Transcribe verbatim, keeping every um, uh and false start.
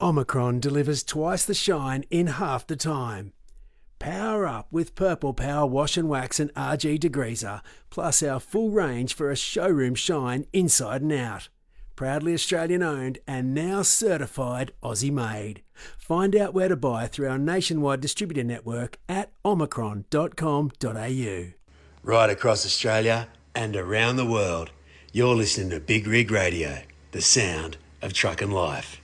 Omicron delivers twice the shine in half the time. Power up with Purple Power Wash and Wax and R G Degreaser, plus our full range for a showroom shine inside and out. Proudly Australian owned and now certified Aussie made. Find out where to buy through our nationwide distributor network at omicron dot com dot a u. Right across Australia and around the world, you're listening to Big Rig Radio, the sound of truck and life.